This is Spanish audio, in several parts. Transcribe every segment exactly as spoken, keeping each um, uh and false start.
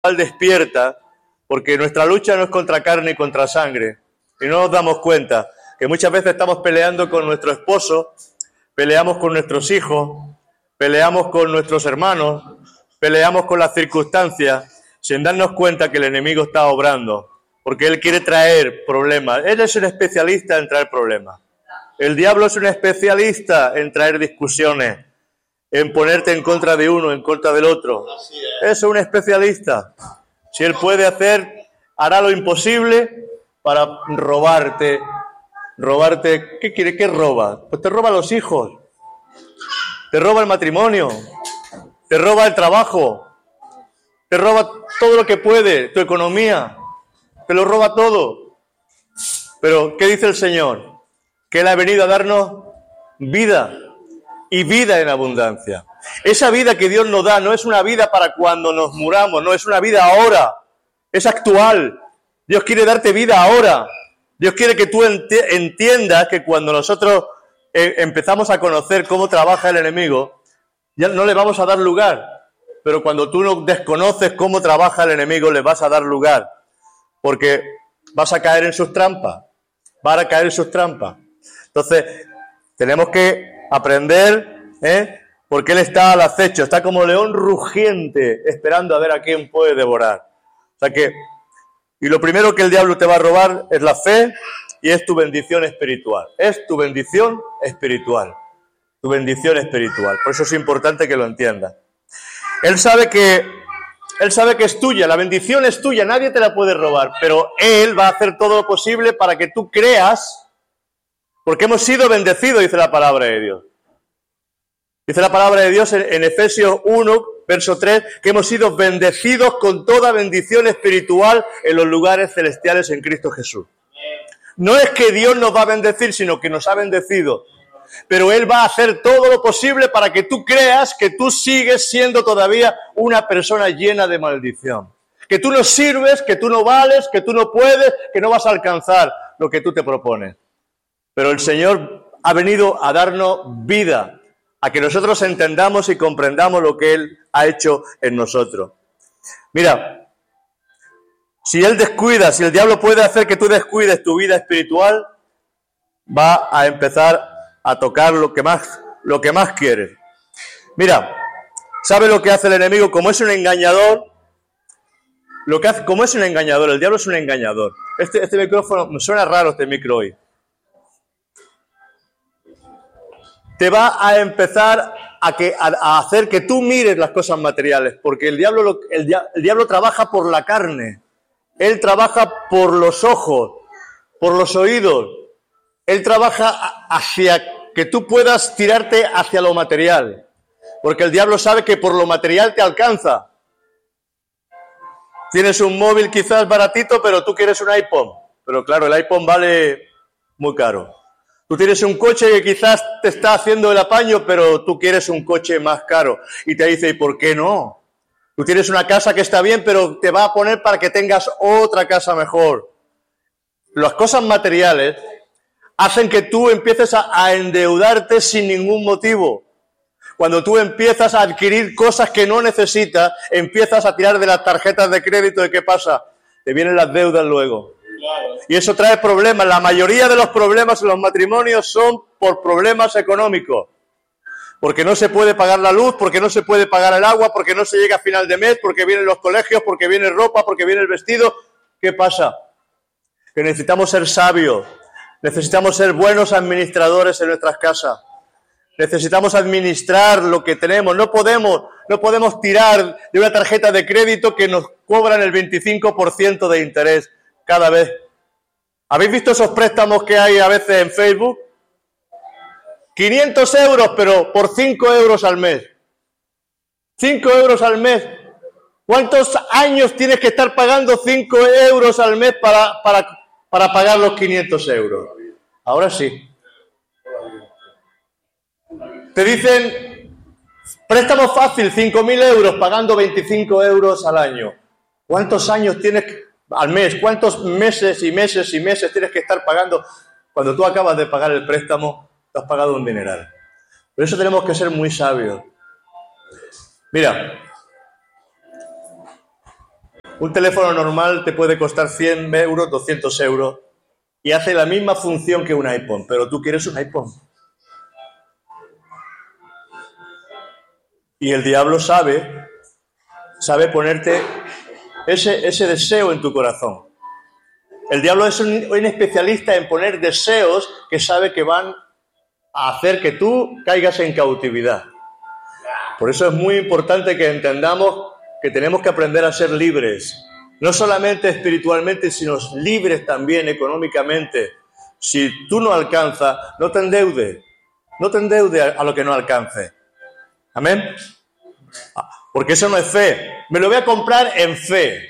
despierta, porque nuestra lucha no es contra carne y contra sangre, y no nos damos cuenta que muchas veces estamos peleando con nuestro esposo, peleamos con nuestros hijos, peleamos con nuestros hermanos, peleamos con las circunstancias, sin darnos cuenta que el enemigo está obrando, porque él quiere traer problemas. Él es un especialista en traer problemas. El diablo es un especialista en traer discusiones, en ponerte en contra de uno, en contra del otro. Es un especialista. Si él puede hacer, hará lo imposible para robarte. Robarte, ¿qué quiere? ¿Qué roba? Pues te roba los hijos, te roba el matrimonio, te roba el trabajo, te roba todo lo que puede, tu economía, te lo roba todo. Pero, ¿qué dice el Señor? Que Él ha venido a darnos vida, y vida en abundancia. Esa vida que Dios nos da no es una vida para cuando nos muramos, no, es una vida ahora, es actual. Dios quiere darte vida ahora. Dios quiere que tú entiendas que cuando nosotros eh, empezamos a conocer cómo trabaja el enemigo, ya no le vamos a dar lugar. Pero cuando tú no desconoces cómo trabaja el enemigo, le vas a dar lugar. Porque vas a caer en sus trampas. Vas a caer en sus trampas. Entonces, tenemos que aprender, ¿eh? Porque él está al acecho, está como león rugiente, esperando a ver a quién puede devorar. O sea que, y lo primero que el diablo te va a robar es la fe y es tu bendición espiritual. Es tu bendición espiritual. Tu bendición espiritual. Por eso es importante que lo entiendas. Él sabe que, él sabe que es tuya, la bendición es tuya, nadie te la puede robar, pero él va a hacer todo lo posible para que tú creas, porque hemos sido bendecidos, dice la palabra de Dios. Dice la palabra de Dios en, en Efesios uno, verso tres, que hemos sido bendecidos con toda bendición espiritual en los lugares celestiales en Cristo Jesús. No es que Dios nos va a bendecir, sino que nos ha bendecido. Pero Él va a hacer todo lo posible para que tú creas que tú sigues siendo todavía una persona llena de maldición. Que tú no sirves, que tú no vales, que tú no puedes, que no vas a alcanzar lo que tú te propones. Pero el Señor ha venido a darnos vida, a que nosotros entendamos y comprendamos lo que Él ha hecho en nosotros. Mira, si Él descuida, si el diablo puede hacer que tú descuides tu vida espiritual, va a empezar a tocar lo que más, lo que más quieres. Mira, ¿sabe lo que hace el enemigo? Como es un engañador, lo que hace, como es un engañador, el diablo es un engañador. Este, este micrófono, me suena raro este micro hoy. Te va a empezar a, que, a, a hacer que tú mires las cosas materiales, porque el diablo, lo, el, dia, el diablo trabaja por la carne, él trabaja por los ojos, por los oídos, él trabaja hacia que tú puedas tirarte hacia lo material, porque el diablo sabe que por lo material te alcanza. Tienes un móvil quizás baratito, pero tú quieres un iPhone, pero claro, el iPhone vale muy caro. Tú tienes un coche que quizás te está haciendo el apaño, pero tú quieres un coche más caro. Y te dice, ¿y por qué no? Tú tienes una casa que está bien, pero te va a poner para que tengas otra casa mejor. Las cosas materiales hacen que tú empieces a, a endeudarte sin ningún motivo. Cuando tú empiezas a adquirir cosas que no necesitas, empiezas a tirar de las tarjetas de crédito. ¿Y qué pasa? Te vienen las deudas luego. Y eso trae problemas. La mayoría de los problemas en los matrimonios son por problemas económicos. Porque no se puede pagar la luz, porque no se puede pagar el agua, porque no se llega a final de mes, porque vienen los colegios, porque viene ropa, porque viene el vestido. ¿Qué pasa? Que necesitamos ser sabios. Necesitamos ser buenos administradores en nuestras casas. Necesitamos administrar lo que tenemos. No podemos, no podemos tirar de una tarjeta de crédito que nos cobran el veinticinco por ciento de interés cada vez. ¿Habéis visto esos préstamos que hay a veces en Facebook? quinientos euros, pero por cinco euros al mes. cinco euros al mes. ¿Cuántos años tienes que estar pagando cinco euros al mes para, para, para pagar los quinientos euros? Ahora sí. Te dicen, préstamo fácil, cinco mil euros, pagando veinticinco euros al año. ¿Cuántos años tienes que, al mes? ¿Cuántos meses y meses y meses tienes que estar pagando? Cuando tú acabas de pagar el préstamo, te has pagado un dineral. Por eso tenemos que ser muy sabios. Mira, Un teléfono normal te puede costar cien euros, doscientos euros y hace la misma función que un iPhone, pero tú quieres un iPhone. Y el diablo sabe, sabe ponerte ese, ese deseo en tu corazón. El diablo es un, un especialista en poner deseos que sabe que van a hacer que tú caigas en cautividad. Por eso es muy importante que entendamos que tenemos que aprender a ser libres, no solamente espiritualmente, sino libres también económicamente. Si tú no alcanzas, no te endeudes, no te endeudes a lo que no alcances. ¿Amén? Porque eso no es fe. Me lo voy a comprar en fe.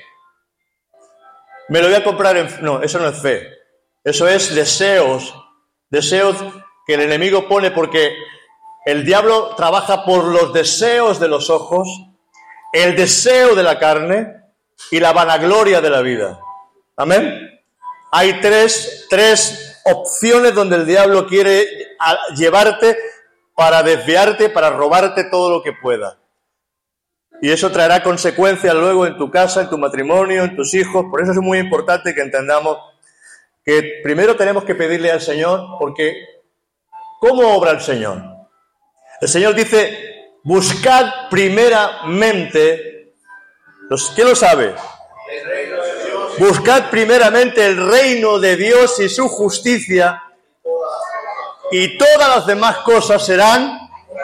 Me lo voy a comprar en... No, eso no es fe. Eso es deseos, deseos que el enemigo pone porque el diablo trabaja por los deseos de los ojos, el deseo de la carne y la vanagloria de la vida. ¿Amén? Hay tres, tres opciones donde el diablo quiere llevarte para desviarte, para robarte todo lo que pueda. Y eso traerá consecuencias luego en tu casa, en tu matrimonio, en tus hijos. Por eso es muy importante que entendamos que primero tenemos que pedirle al Señor, porque ¿cómo obra el Señor? El Señor dice, buscad primeramente, ¿quién lo sabe? Buscad primeramente el reino de Dios y su justicia, y todas las demás cosas serán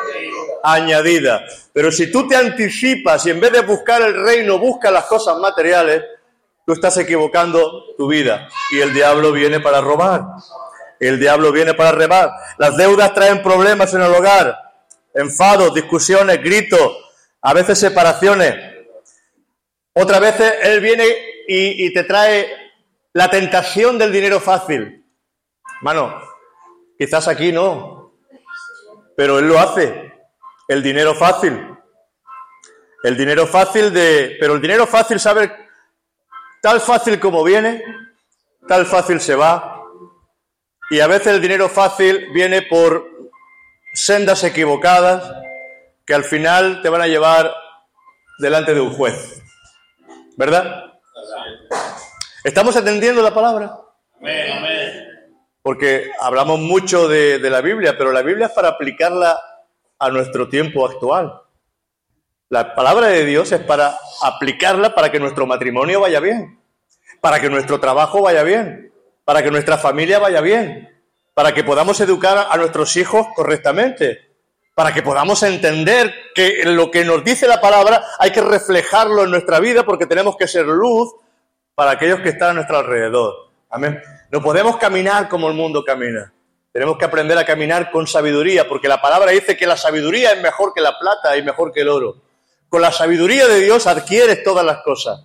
añadidas. Pero si tú te anticipas y en vez de buscar el reino buscas las cosas materiales, tú estás equivocando tu vida. Y el diablo viene para robar. El diablo viene para robar. Las deudas traen problemas en el hogar. Enfados, discusiones, gritos, a veces separaciones. Otras veces él viene y, y te trae la tentación del dinero fácil. Hermano, quizás aquí no, pero él lo hace. El dinero fácil. El dinero fácil de... Pero el dinero fácil, ¿sabe? Tal fácil como viene, tal fácil se va. Y a veces el dinero fácil viene por sendas equivocadas que al final te van a llevar delante de un juez. ¿Verdad? ¿Estamos entendiendo la palabra? Amén, amén. Porque hablamos mucho de, de la Biblia, pero la Biblia es para aplicarla a nuestro tiempo actual. La palabra de Dios es para aplicarla para que nuestro matrimonio vaya bien, para que nuestro trabajo vaya bien, para que nuestra familia vaya bien, para que podamos educar a nuestros hijos correctamente, para que podamos entender que lo que nos dice la palabra hay que reflejarlo en nuestra vida porque tenemos que ser luz para aquellos que están a nuestro alrededor. Amén. No podemos caminar como el mundo camina. Tenemos que aprender a caminar con sabiduría, porque la palabra dice que la sabiduría es mejor que la plata y mejor que el oro. Con la sabiduría de Dios adquieres todas las cosas.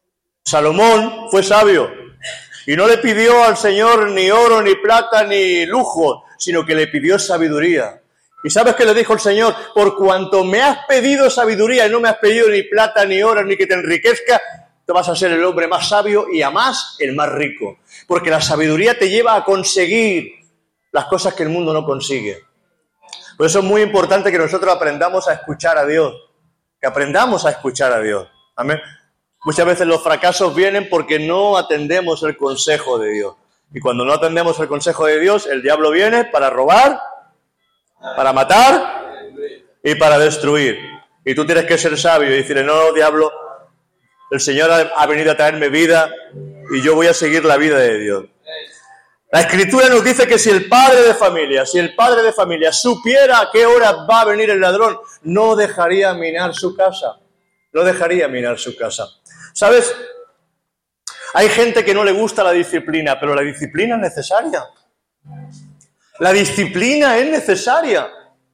Salomón fue sabio y no le pidió al Señor ni oro, ni plata, ni lujo, sino que le pidió sabiduría. ¿Y sabes qué le dijo el Señor? Por cuanto me has pedido sabiduría y no me has pedido ni plata, ni oro, ni que te enriquezca, te vas a ser el hombre más sabio y además el más rico. Porque la sabiduría te lleva a conseguir las cosas que el mundo no consigue. Por eso es muy importante que nosotros aprendamos a escuchar a Dios, que aprendamos a escuchar a Dios. Amén. Muchas veces los fracasos vienen porque no atendemos el consejo de Dios. Y cuando no atendemos el consejo de Dios, el diablo viene para robar, para matar y para destruir. Y tú tienes que ser sabio y decirle, no, diablo, el Señor ha venido a traerme vida y yo voy a seguir la vida de Dios. La Escritura nos dice que si el padre de familia, si el padre de familia supiera a qué hora va a venir el ladrón, no dejaría minar su casa. No dejaría minar su casa. ¿Sabes? Hay gente que no le gusta la disciplina, pero la disciplina es necesaria. La disciplina es necesaria.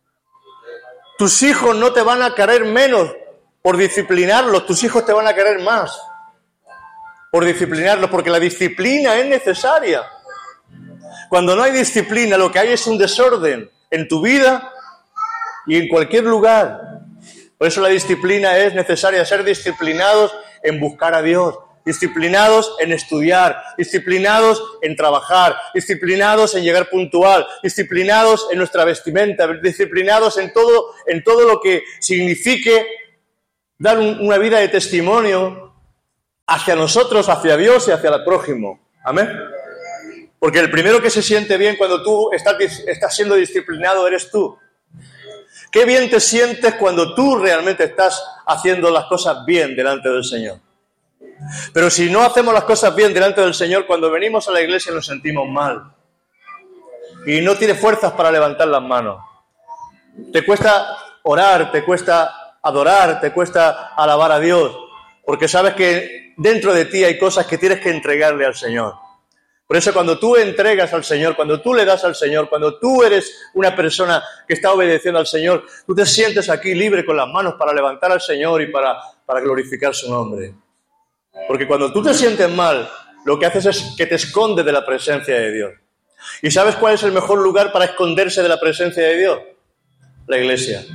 Tus hijos no te van a querer menos por disciplinarlos, tus hijos te van a querer más por disciplinarlos, porque la disciplina es necesaria. Cuando no hay disciplina, lo que hay es un desorden en tu vida y en cualquier lugar. Por eso la disciplina es necesaria, ser disciplinados en buscar a Dios, disciplinados en estudiar, disciplinados en trabajar, disciplinados en llegar puntual, disciplinados en nuestra vestimenta, disciplinados en todo, en todo lo que signifique dar un, una vida de testimonio hacia nosotros, hacia Dios y hacia el prójimo. Amén. Porque el primero que se siente bien cuando tú estás, estás siendo disciplinado eres tú. Qué bien te sientes cuando tú realmente estás haciendo las cosas bien delante del Señor. Pero si no hacemos las cosas bien delante del Señor, cuando venimos a la iglesia nos sentimos mal. Y no tienes fuerzas para levantar las manos. Te cuesta orar, te cuesta adorar, te cuesta alabar a Dios. Porque sabes que dentro de ti hay cosas que tienes que entregarle al Señor. Por eso cuando tú entregas al Señor, cuando tú le das al Señor, cuando tú eres una persona que está obedeciendo al Señor, tú te sientes aquí libre con las manos para levantar al Señor y para, para glorificar su nombre. Porque cuando tú te sientes mal, lo que haces es que te escondes de la presencia de Dios. ¿Y sabes cuál es el mejor lugar para esconderse de la presencia de Dios? La iglesia.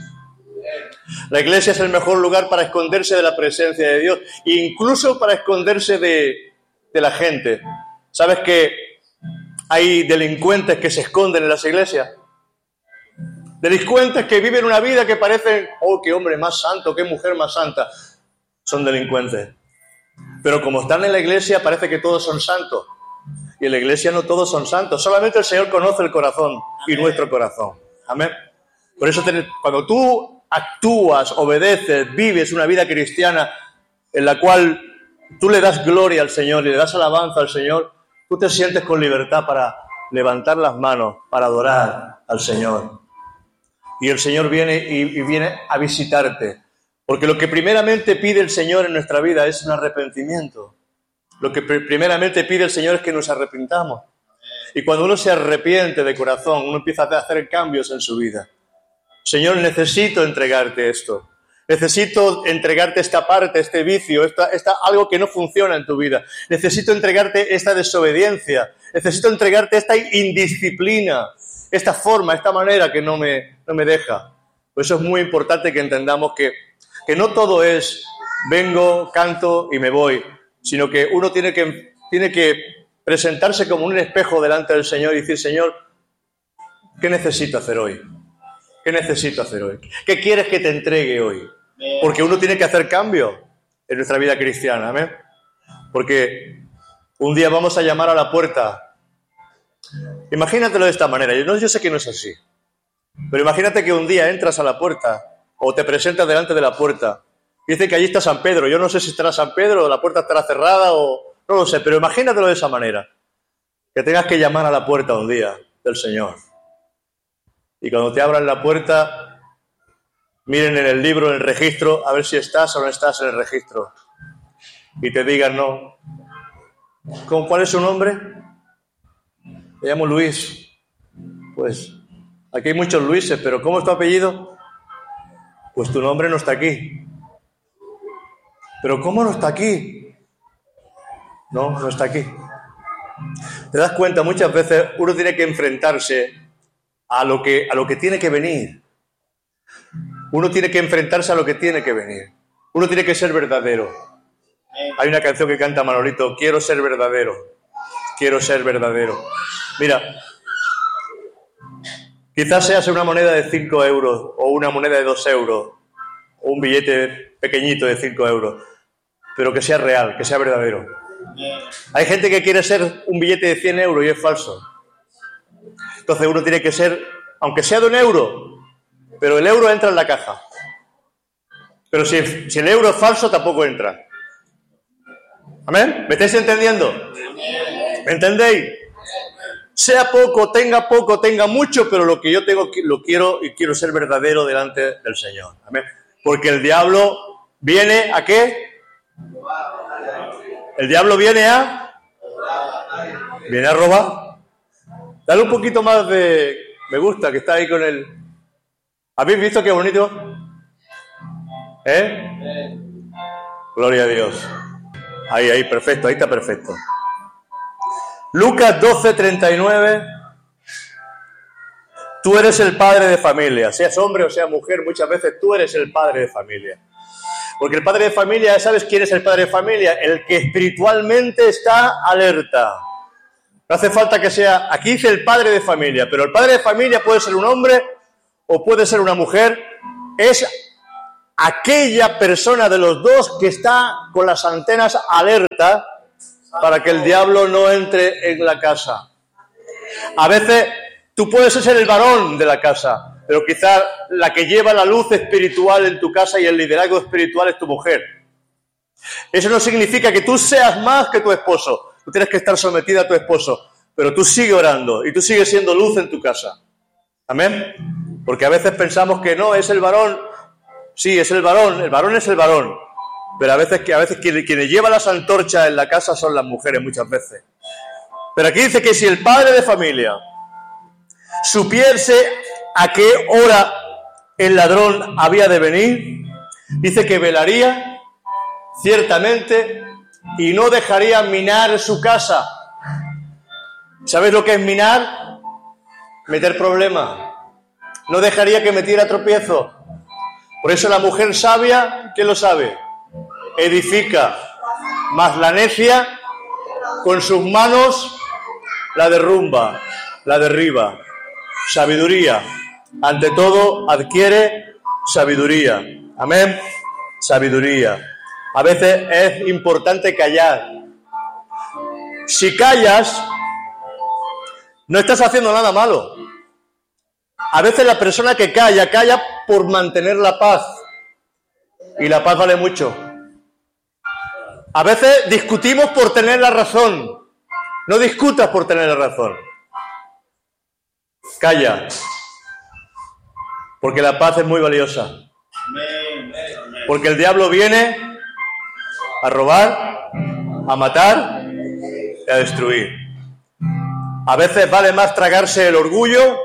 La iglesia es el mejor lugar para esconderse de la presencia de Dios, incluso para esconderse de, de la gente. ¿Sabes que hay delincuentes que se esconden en las iglesias? Delincuentes que viven una vida que parecen, oh, qué hombre más santo, qué mujer más santa. Son delincuentes. Pero como están en la iglesia parece que todos son santos. Y en la iglesia no todos son santos. Solamente el Señor conoce el corazón y nuestro corazón. Amén. Por eso cuando tú actúas, obedeces, vives una vida cristiana en la cual tú le das gloria al Señor y le das alabanza al Señor, tú te sientes con libertad para levantar las manos, para adorar al Señor. Y el Señor viene y, y viene a visitarte. Porque lo que primeramente pide el Señor en nuestra vida es un arrepentimiento. Lo que primeramente pide el Señor es que nos arrepintamos. Y cuando uno se arrepiente de corazón, uno empieza a hacer cambios en su vida. Señor, necesito entregarte esto. Necesito entregarte esta parte, este vicio, esta, esta, algo que no funciona en tu vida. Necesito entregarte esta desobediencia. Necesito entregarte esta indisciplina, esta forma, esta manera que no me, no me deja. Por eso es muy importante que entendamos que, que no todo es vengo, canto y me voy, sino que uno tiene que, tiene que presentarse como un espejo delante del Señor y decir, Señor, ¿qué necesito hacer hoy? ¿Qué necesito hacer hoy? ¿Qué quieres que te entregue hoy? Porque uno tiene que hacer cambio en nuestra vida cristiana, ¿amén? Porque un día vamos a llamar a la puerta. Imagínatelo de esta manera. Yo, no, yo sé que no es así. Pero imagínate que un día entras a la puerta o te presentas delante de la puerta. Y dice que allí está San Pedro. Yo no sé si estará San Pedro o la puerta estará cerrada o no lo sé. Pero imagínatelo de esa manera. Que tengas que llamar a la puerta un día del Señor. Y cuando te abran la puerta, miren en el libro, en el registro, a ver si estás o no estás en el registro. Y te digan no. ¿Con cuál es su nombre? Me llamo Luis. Pues aquí hay muchos Luises, pero ¿cómo es tu apellido? Pues tu nombre no está aquí. ¿Pero cómo no está aquí? No, no está aquí. ¿Te das cuenta? Muchas veces uno tiene que enfrentarse a lo que, a lo que tiene que venir. Uno tiene que enfrentarse a lo que tiene que venir. Uno tiene que ser verdadero. Hay una canción que canta Manolito, quiero ser verdadero, quiero ser verdadero. Mira, quizás seas una moneda de cinco euros o una moneda de dos euros o un billete pequeñito de cinco euros, pero que sea real, que sea verdadero. Hay gente que quiere ser un billete de cien euros y es falso. Entonces uno tiene que ser, aunque sea de un euro, pero el euro entra en la caja. Pero si, si el euro es falso, tampoco entra. ¿Amén? ¿Me estáis entendiendo? ¿Me entendéis? Sea poco, tenga poco, tenga mucho, pero lo que yo tengo, lo quiero y quiero ser verdadero delante del Señor. ¿Amén? Porque el diablo viene ¿a qué? El diablo viene a... Viene a robar. Dale un poquito más de... Me gusta que está ahí con el... ¿Habéis visto qué bonito? ¿Eh? Gloria a Dios. Ahí, ahí, perfecto, ahí está perfecto. Lucas doce, treinta y nueve. Tú eres el padre de familia. Seas hombre o seas mujer, muchas veces tú eres el padre de familia. Porque el padre de familia, ¿sabes quién es el padre de familia? El que espiritualmente está alerta. No hace falta que sea... Aquí dice el padre de familia, pero el padre de familia puede ser un hombre o puede ser una mujer. Es aquella persona de los dos que está con las antenas alerta para que el diablo no entre en la casa. A veces tú puedes ser el varón de la casa, pero quizás la que lleva la luz espiritual en tu casa y el liderazgo espiritual es tu mujer. Eso no significa que tú seas más que tu esposo. Tú tienes que estar sometida a tu esposo, pero tú sigue orando y tú sigues siendo luz en tu casa. ¿Amén? Porque a veces pensamos que no, es el varón. Sí, es el varón, el varón es el varón. Pero a veces, que a veces quienes, quienes llevan las antorchas en la casa son las mujeres muchas veces. Pero aquí dice que si el padre de familia supiese a qué hora el ladrón había de venir, dice que velaría ciertamente y no dejaría minar su casa. ¿Sabes lo que es minar? Meter problemas. No dejaría que metiera tropiezo. Por eso la mujer sabia, ¿quién lo sabe? Edifica, mas la necia con sus manos la derrumba, la derriba. Sabiduría, ante todo adquiere sabiduría. Amén. Sabiduría. A veces es importante callar. Si callas, no estás haciendo nada malo. A veces la persona que calla, calla por mantener la paz. Y la paz vale mucho. A veces discutimos por tener la razón. No discutas por tener la razón. Calla. Porque la paz es muy valiosa. Porque el diablo viene a robar, a matar y a destruir. A veces vale más tragarse el orgullo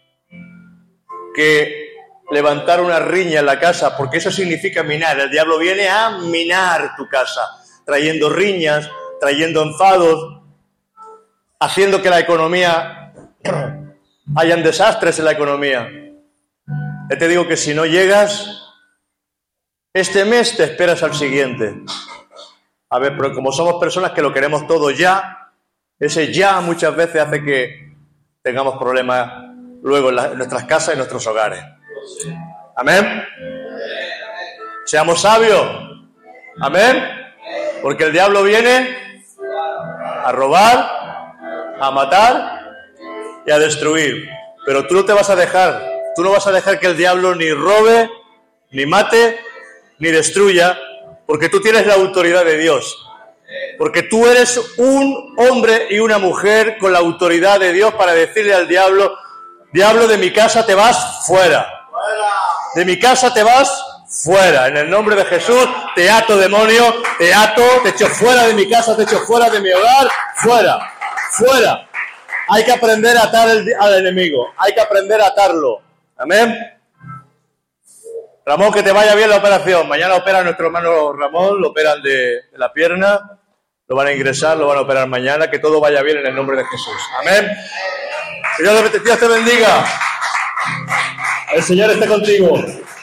que levantar una riña en la casa, porque eso significa minar. El diablo viene a minar tu casa, trayendo riñas, trayendo enfados, haciendo que la economía hayan desastres en la economía. Yo te digo que si no llegas este mes, te esperas al siguiente. A ver, pero como somos personas que lo queremos todo ya, ese ya muchas veces hace que tengamos problemas luego en, la, en nuestras casas y en nuestros hogares. Amén. Seamos sabios. Amén. Porque el diablo viene a robar, a matar y a destruir. Pero tú no te vas a dejar. Tú no vas a dejar que el diablo ni robe, ni mate, ni destruya, porque tú tienes la autoridad de Dios. Porque tú eres un hombre y una mujer con la autoridad de Dios para decirle al diablo: diablo, de mi casa te vas fuera. De mi casa te vas fuera. En el nombre de Jesús te ato, demonio, te ato, te echo fuera de mi casa, te echo fuera de mi hogar, fuera, fuera. Hay que aprender a atar el, al enemigo, hay que aprender a atarlo. Amén. Ramón, que te vaya bien la operación. Mañana opera nuestro hermano Ramón, lo operan de, de la pierna, lo van a ingresar, lo van a operar mañana. Que todo vaya bien en el nombre de Jesús. Amén. Dios te bendiga. El Señor esté contigo.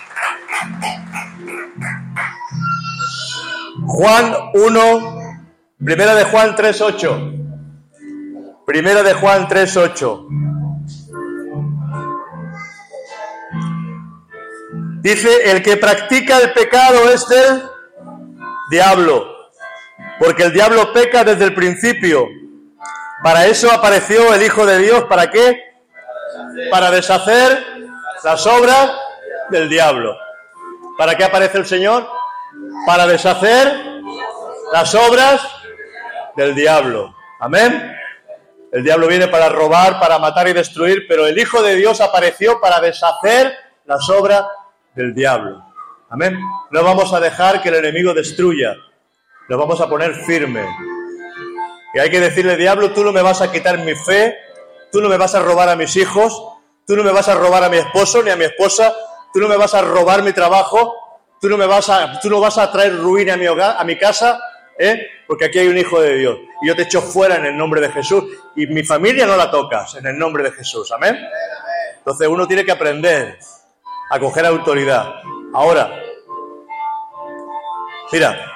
Juan uno, primera de Juan tres ocho. Primera de Juan tres ocho. Dice: el que practica el pecado es del diablo, porque el diablo peca desde el principio. Para eso apareció el Hijo de Dios. ¿Para qué? Para deshacer las obras del diablo. ¿Para qué aparece el Señor? Para deshacer las obras del diablo. Amén. El diablo viene para robar, para matar y destruir, pero el Hijo de Dios apareció para deshacer las obras del diablo. Amén. No vamos a dejar que el enemigo destruya. Nos vamos a poner firmes. Y hay que decirle: diablo, tú no me vas a quitar mi fe, tú no me vas a robar a mis hijos, tú no me vas a robar a mi esposo ni a mi esposa, tú no me vas a robar mi trabajo, tú no me vas a, tú no vas a traer ruina a mi hogar, a mi casa, ¿eh? Porque aquí hay un Hijo de Dios. Y yo te echo fuera en el nombre de Jesús. Y mi familia no la tocas en el nombre de Jesús. Amén. Entonces uno tiene que aprender a coger autoridad. Ahora, mira,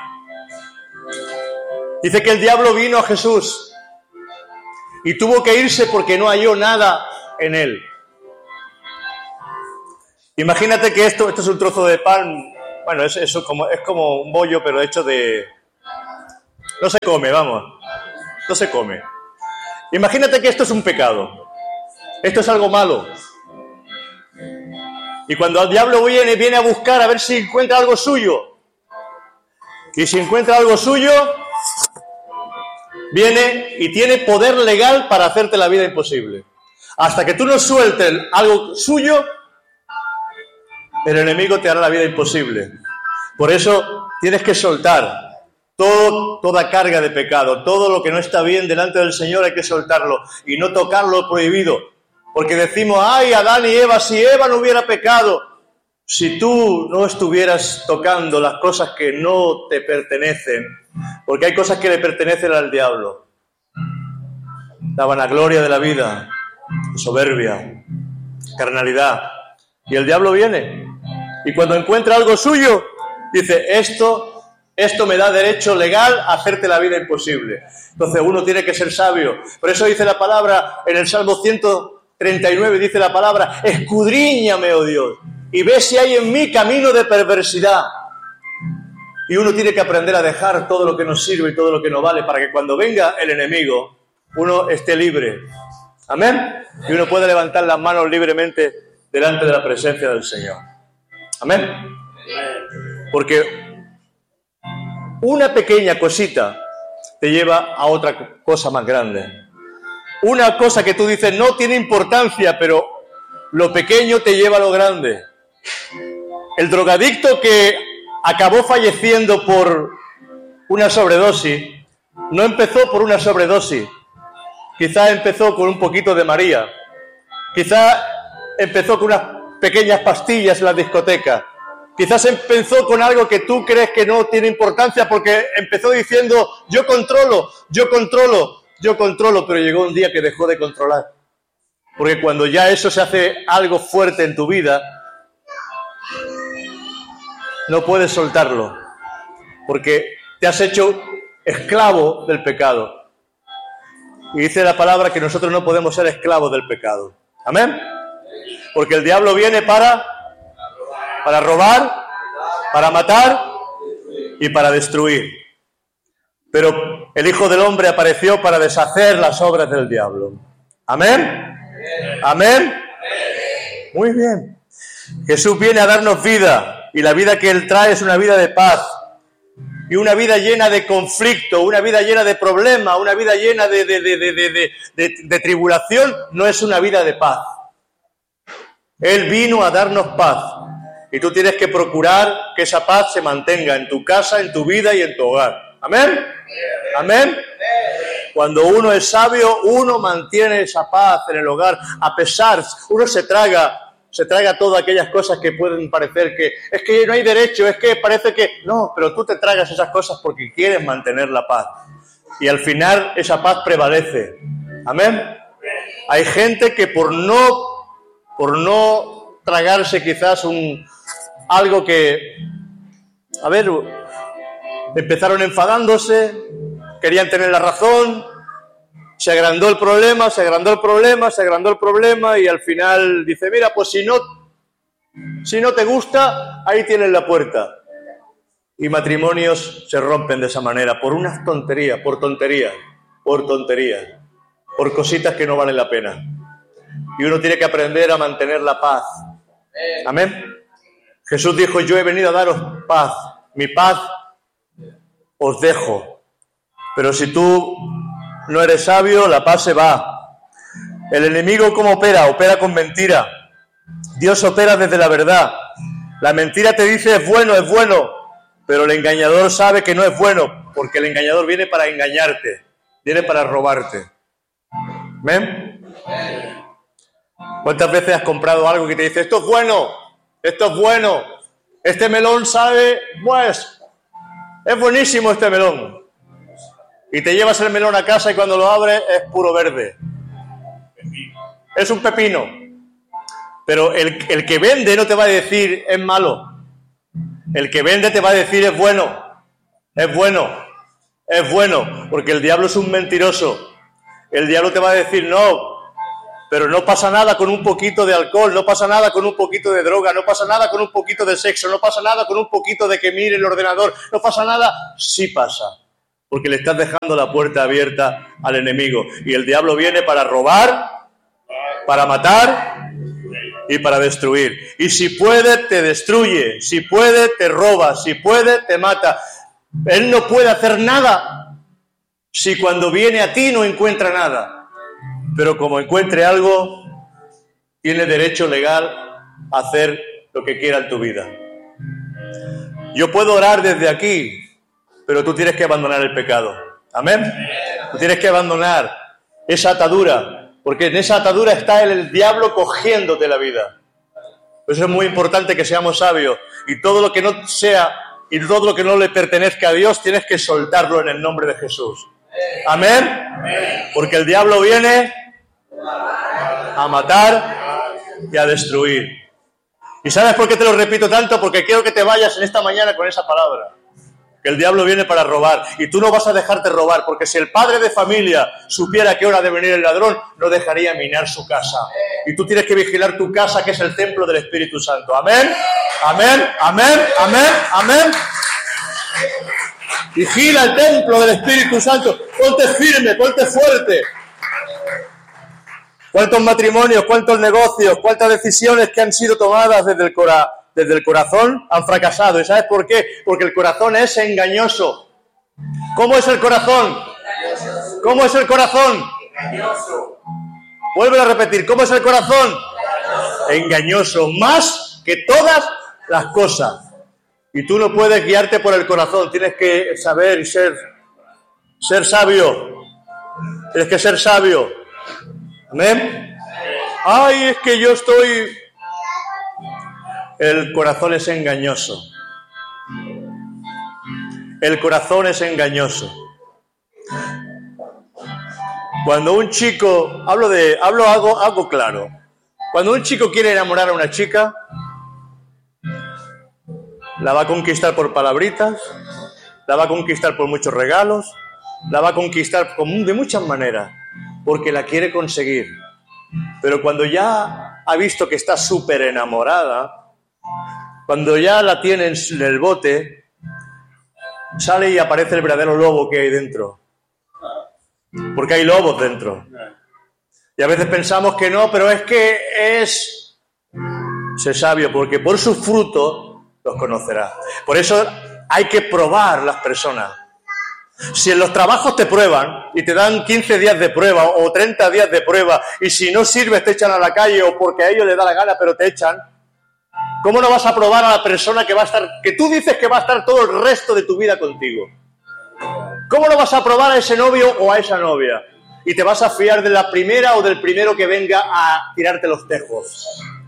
dice que el diablo vino a Jesús y tuvo que irse porque no halló nada en él. Imagínate que esto, esto es un trozo de pan Bueno, es, eso como, es como un bollo, pero hecho de... No se come, vamos. No se come. Imagínate que esto es un pecado. Esto es algo malo. Y cuando el diablo viene, viene a buscar a ver si encuentra algo suyo. Y si encuentra algo suyo, viene y tiene poder legal para hacerte la vida imposible. Hasta que tú no sueltes algo suyo, el enemigo te hará la vida imposible. Por eso tienes que soltar todo, toda carga de pecado, todo lo que no está bien delante del Señor hay que soltarlo y no tocar lo prohibido. Porque decimos, ay, Adán y Eva, si Eva no hubiera pecado, si tú no estuvieras tocando las cosas que no te pertenecen, porque hay cosas que le pertenecen al diablo. La vanagloria de la vida, soberbia, carnalidad. Y el diablo viene. Y cuando encuentra algo suyo, dice, esto, esto me da derecho legal a hacerte la vida imposible. Entonces uno tiene que ser sabio. Por eso dice la palabra, en el Salmo ciento treinta y nueve dice la palabra, escudriñame, oh Dios, y ve si hay en mí camino de perversidad. Y uno tiene que aprender a dejar todo lo que no sirve y todo lo que no vale para que cuando venga el enemigo, uno esté libre. Amén. Y uno puede levantar las manos libremente delante de la presencia del Señor. Amén. Porque una pequeña cosita te lleva a otra cosa más grande. Una cosa que tú dices no tiene importancia, pero lo pequeño te lleva a lo grande. El drogadicto que acabó falleciendo por una sobredosis, no empezó por una sobredosis. Quizás empezó con un poquito de María. Quizás empezó con unas pequeñas pastillas en la discoteca. Quizás empezó con algo que tú crees que no tiene importancia porque empezó diciendo, yo controlo, yo controlo. Yo controlo, pero llegó un día que dejó de controlar. Porque cuando ya eso se hace algo fuerte en tu vida, no puedes soltarlo. Porque te has hecho esclavo del pecado. Y dice la palabra que nosotros no podemos ser esclavos del pecado. ¿Amén? Porque el diablo viene para, para robar, para matar y para destruir. Pero el Hijo del Hombre apareció para deshacer las obras del diablo. ¿Amén? ¿Amén? Muy bien. Jesús viene a darnos vida, y la vida que Él trae es una vida de paz, y una vida llena de conflicto, una vida llena de problemas, una vida llena de, de, de, de, de, de, de, de tribulación, no es una vida de paz. Él vino a darnos paz, y tú tienes que procurar que esa paz se mantenga en tu casa, en tu vida y en tu hogar. ¿Amén? ¿Amén? Cuando uno es sabio, uno mantiene esa paz en el hogar, a pesar, uno se traga, se traga todas aquellas cosas que pueden parecer que, es que no hay derecho, es que parece que, no, pero tú te tragas esas cosas porque quieres mantener la paz. Y al final esa paz prevalece. ¿Amén? Hay gente que por no, por no tragarse quizás un, algo que, a ver, empezaron enfadándose, querían tener la razón, se agrandó el problema, se agrandó el problema, se agrandó el problema y al final dice, mira, pues si no, si no te gusta, ahí tienes la puerta. Y matrimonios se rompen de esa manera, por unas tonterías, por tonterías, por tonterías, por cositas que no valen la pena. Y uno tiene que aprender a mantener la paz. Amén. Jesús dijo, yo he venido a daros paz, mi paz os dejo, pero si tú no eres sabio, la paz se va. El enemigo, ¿cómo opera? Opera con mentira. Dios opera desde la verdad. La mentira te dice es bueno, es bueno, pero el engañador sabe que no es bueno, porque el engañador viene para engañarte, viene para robarte. ¿Ven? ¿Cuántas veces has comprado algo que te dice esto es bueno, esto es bueno, este melón sabe, pues... es buenísimo este melón. Y te llevas el melón a casa y cuando lo abres es puro verde. Es un pepino. Pero el, el que vende no te va a decir es malo. El que vende te va a decir es bueno. Es bueno. Es bueno. Porque el diablo es un mentiroso. El diablo te va a decir no. Pero no pasa nada con un poquito de alcohol, no pasa nada con un poquito de droga, no pasa nada con un poquito de sexo, no pasa nada con un poquito de que mire el ordenador, no pasa nada. Sí pasa, porque le estás dejando la puerta abierta al enemigo. Y el diablo viene para robar, para matar y para destruir. Y si puede, te destruye, si puede, te roba, si puede, te mata. Él no puede hacer nada si cuando viene a ti no encuentra nada. Pero como encuentre algo, tiene derecho legal a hacer lo que quiera en tu vida. Yo puedo orar desde aquí, pero tú tienes que abandonar el pecado. ¿Amén? Tú tienes que abandonar esa atadura, porque en esa atadura está el, el diablo cogiéndote la vida. Por eso es muy importante que seamos sabios. Y todo lo que no sea, y todo lo que no le pertenezca a Dios, tienes que soltarlo en el nombre de Jesús. ¿Amén? Porque el diablo viene a matar y a destruir. ¿Y sabes por qué te lo repito tanto? Porque quiero que te vayas en esta mañana con esa palabra. Que el diablo viene para robar. Y tú no vas a dejarte robar, porque si el padre de familia supiera que hora de venir el ladrón, no dejaría minar su casa. Y tú tienes que vigilar tu casa, que es el templo del Espíritu Santo. Amén, amén, amén, amén, amén. Vigila el templo del Espíritu Santo. Ponte firme, ponte fuerte. ¿Cuántos matrimonios, cuántos negocios, cuántas decisiones que han sido tomadas desde el, cora, desde el corazón han fracasado? ¿Y sabes por qué? Porque el corazón es engañoso. ¿Cómo es el corazón? ¿Cómo es el corazón? Vuelve a repetir. ¿Cómo es el corazón? Engañoso. Más que todas las cosas. Y tú no puedes guiarte por el corazón. Tienes que saber y ser, ser sabio. Tienes que ser sabio. ¿Amén? Ay, es que yo estoy... El corazón es engañoso. El corazón es engañoso. Cuando un chico... Hablo de... Hablo algo, algo claro. Cuando un chico quiere enamorar a una chica, la va a conquistar por palabritas, la va a conquistar por muchos regalos, la va a conquistar de muchas maneras, porque la quiere conseguir. Pero cuando ya ha visto que está súper enamorada, cuando ya la tiene en el bote, sale y aparece el verdadero lobo que hay dentro. Porque hay lobos dentro. Y a veces pensamos que no, pero es que es... Sé sabio, porque por sus frutos los conocerá. Por eso hay que probar las personas. Si en los trabajos te prueban y te dan quince días de prueba o treinta días de prueba, y si no sirves te echan a la calle o porque a ellos les da la gana pero te echan, ¿cómo no vas a probar a la persona que va a estar, que tú dices que va a estar todo el resto de tu vida contigo? ¿Cómo no vas a probar a ese novio o a esa novia? Y te vas a fiar de la primera o del primero que venga a tirarte los tejos.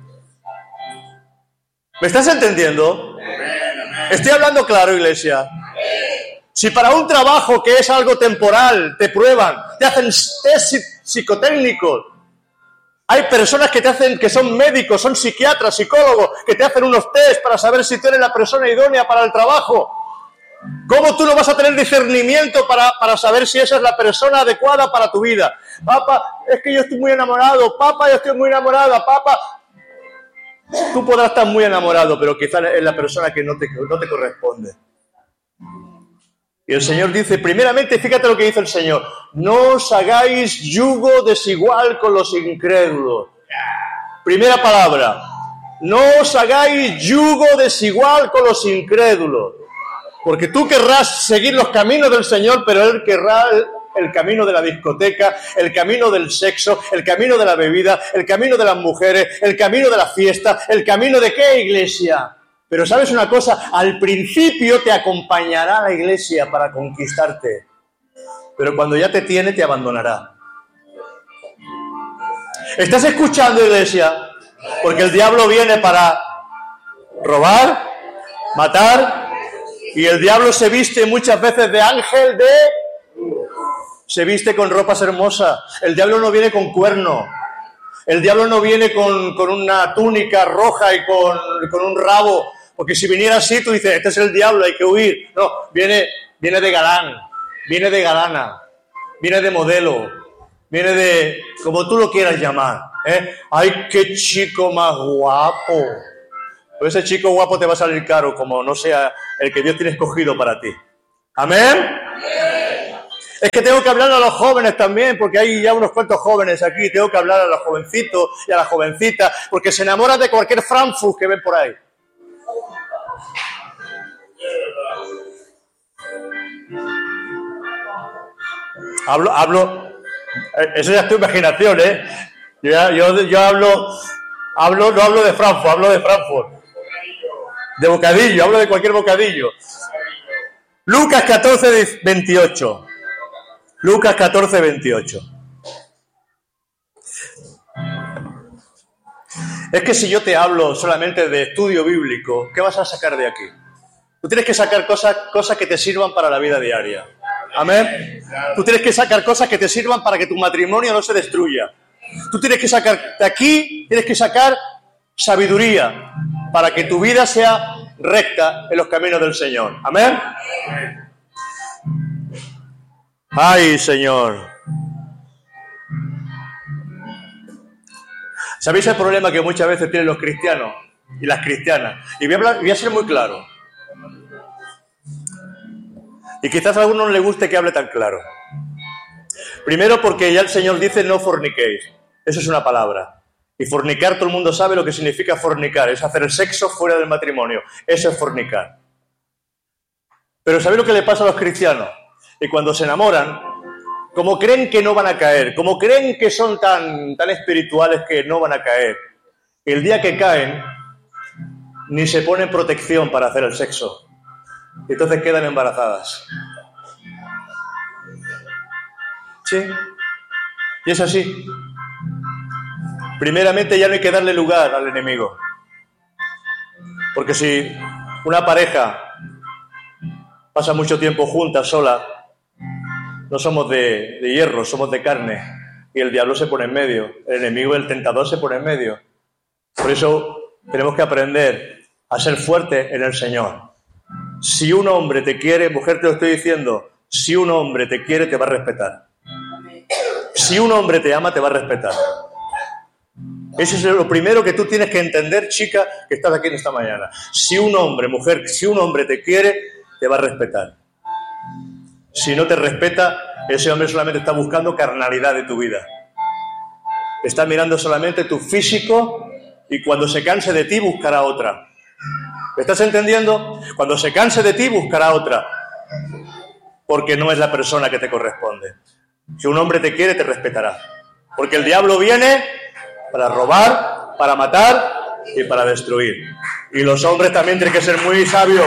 ¿Me estás entendiendo? Estoy hablando claro, iglesia. Si para un trabajo que es algo temporal te prueban, te hacen test psicotécnicos, hay personas que te hacen, que son médicos, son psiquiatras, psicólogos, que te hacen unos test para saber si tú eres la persona idónea para el trabajo. ¿Cómo tú no vas a tener discernimiento para, para saber si esa es la persona adecuada para tu vida? Papá, es que yo estoy muy enamorado. Papá, yo estoy muy enamorada. Papá, tú podrás estar muy enamorado, pero quizás es la persona que no te, no te corresponde. Y el Señor dice, primeramente, fíjate lo que dice el Señor, no os hagáis yugo desigual con los incrédulos. Primera palabra, no os hagáis yugo desigual con los incrédulos. Porque tú querrás seguir los caminos del Señor, pero Él querrá el, el camino de la discoteca, el camino del sexo, el camino de la bebida, el camino de las mujeres, el camino de la fiesta, el camino de ¿qué, iglesia? Pero ¿sabes una cosa? Al principio te acompañará a la iglesia para conquistarte. Pero cuando ya te tiene, te abandonará. ¿Estás escuchando, iglesia? Porque el diablo viene para robar, matar, y el diablo se viste muchas veces de ángel de... Se viste con ropas hermosas. El diablo no viene con cuerno. El diablo no viene con, con una túnica roja y con, con un rabo. Porque si viniera así, tú dices, este es el diablo, hay que huir. No, viene, viene de galán, viene de galana, viene de modelo, viene de, como tú lo quieras llamar. ¿Eh? ¡Ay, qué chico más guapo! Pues ese chico guapo te va a salir caro, como no sea el que Dios tiene escogido para ti. ¿Amén? Es que tengo que hablar a los jóvenes también, porque hay ya unos cuantos jóvenes aquí. Tengo que hablar a los jovencitos y a las jovencitas, porque se enamoran de cualquier Frankfurt que ven por ahí. Hablo, hablo, eso ya es tu imaginación, ¿eh? Yo, yo, yo hablo, hablo, no hablo de Frankfurt, hablo de Frankfurt. De bocadillo, hablo de cualquier bocadillo. Lucas catorce, veintiocho. Lucas catorce, veintiocho. Es que si yo te hablo solamente de estudio bíblico, ¿qué vas a sacar de aquí? Tú tienes que sacar cosas, cosas que te sirvan para la vida diaria. Amén. Tú tienes que sacar cosas que te sirvan para que tu matrimonio no se destruya. Tú tienes que sacar de aquí, tienes que sacar sabiduría para que tu vida sea recta en los caminos del Señor. Amén. Ay, Señor. ¿Sabéis el problema que muchas veces tienen los cristianos y las cristianas? Y voy a, hablar, voy a ser muy claro. Y quizás a alguno no le guste que hable tan claro. Primero porque ya el Señor dice no forniquéis. Eso es una palabra. Y fornicar, todo el mundo sabe lo que significa fornicar. Es hacer el sexo fuera del matrimonio. Eso es fornicar. Pero ¿sabéis lo que le pasa a los cristianos? Y cuando se enamoran, como creen que no van a caer, como creen que son tan, tan espirituales que no van a caer, el día que caen, ni se ponen protección para hacer el sexo. Y entonces quedan embarazadas. Sí, y es así. Primeramente ya no hay que darle lugar al enemigo. Porque si una pareja pasa mucho tiempo junta, sola, no somos de, de hierro, somos de carne. Y el diablo se pone en medio. El enemigo, el tentador, se pone en medio. Por eso tenemos que aprender a ser fuertes en el Señor. Si un hombre te quiere, mujer, te lo estoy diciendo, si un hombre te quiere, te va a respetar. Si un hombre te ama, te va a respetar. Eso es lo primero que tú tienes que entender, chica, que estás aquí en esta mañana. Si un hombre, mujer, si un hombre te quiere, te va a respetar. Si no te respeta, ese hombre solamente está buscando carnalidad de tu vida. Está mirando solamente tu físico y cuando se canse de ti buscará otra. ¿Me estás entendiendo? Cuando se canse de ti buscará otra. Porque no es la persona que te corresponde. Si un hombre te quiere, te respetará. Porque el diablo viene para robar, para matar y para destruir. Y los hombres también tienen que ser muy sabios.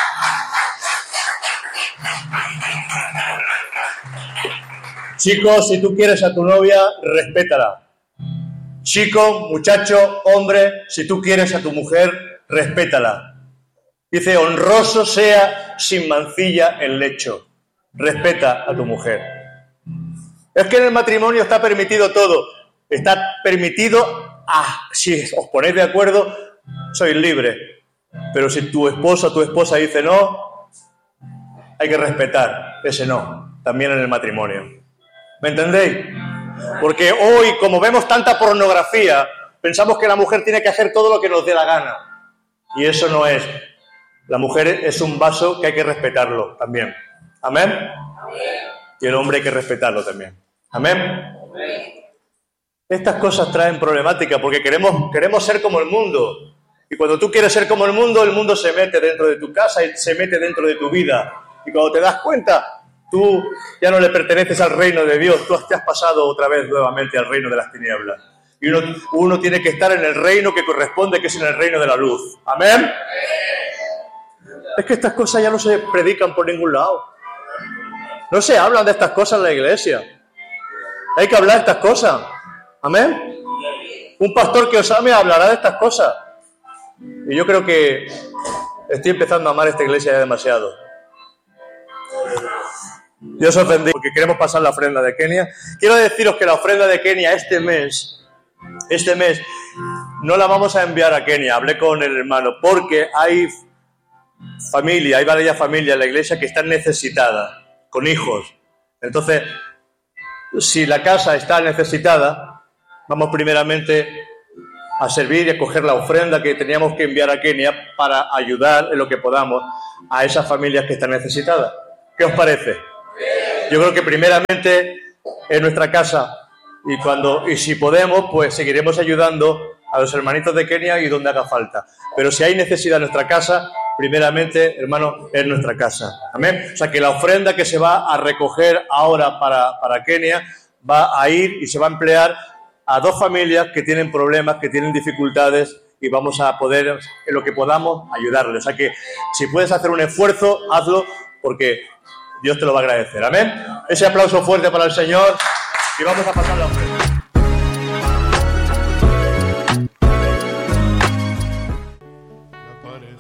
Chicos, si tú quieres a tu novia, respétala. Chico, muchacho, hombre, si tú quieres a tu mujer, respétala. Dice, honroso sea sin mancilla el lecho. Respeta a tu mujer. Es que en el matrimonio está permitido todo. Está permitido, ah, si os ponéis de acuerdo, sois libres. Pero si tu esposo o tu esposa dice no, hay que respetar ese no, también en el matrimonio. ¿Me entendéis? Porque hoy, como vemos tanta pornografía, pensamos que la mujer tiene que hacer todo lo que nos dé la gana. Y eso no es. La mujer es un vaso que hay que respetarlo también. ¿Amén? Y el hombre hay que respetarlo también. ¿Amén? Estas cosas traen problemática porque queremos, queremos ser como el mundo. Y cuando tú quieres ser como el mundo, el mundo se mete dentro de tu casa y se mete dentro de tu vida. Y cuando te das cuenta, tú ya no le perteneces al reino de Dios, tú te has pasado otra vez nuevamente al reino de las tinieblas. Y uno, uno tiene que estar en el reino que corresponde, que es en el reino de la luz. ¿Amén? Es que estas cosas ya no se predican por ningún lado. No se hablan de estas cosas en la iglesia. Hay que hablar de estas cosas. ¿Amén? Un pastor que os ame hablará de estas cosas. Y yo creo que estoy empezando a amar esta iglesia ya demasiado. Dios os bendiga, porque queremos pasar la ofrenda de Kenia. Quiero deciros que la ofrenda de Kenia este mes, este mes, no la vamos a enviar a Kenia. Hablé con el hermano, porque hay familia, hay varias familias en la iglesia que están necesitadas, con hijos. Entonces, si la casa está necesitada, vamos primeramente a servir y a coger la ofrenda que teníamos que enviar a Kenia para ayudar en lo que podamos a esas familias que están necesitadas. ¿Qué os parece? Yo creo que primeramente en nuestra casa y cuando y si podemos, pues seguiremos ayudando a los hermanitos de Kenia y donde haga falta. Pero si hay necesidad en nuestra casa, primeramente, hermano, en nuestra casa. Amén. O sea que la ofrenda que se va a recoger ahora para, para Kenia va a ir y se va a emplear a dos familias que tienen problemas, que tienen dificultades y vamos a poder, en lo que podamos, ayudarles. O sea que si puedes hacer un esfuerzo, hazlo porque Dios te lo va a agradecer. Amén. Ese aplauso fuerte para el Señor y vamos a pasar la ofrenda.